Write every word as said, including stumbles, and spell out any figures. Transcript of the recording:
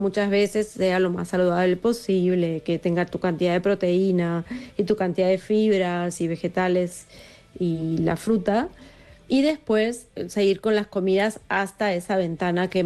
muchas veces sea lo más saludable posible, que tenga tu cantidad de proteína y tu cantidad de fibras y vegetales y la fruta, y después eh, seguir con las comidas hasta esa ventana que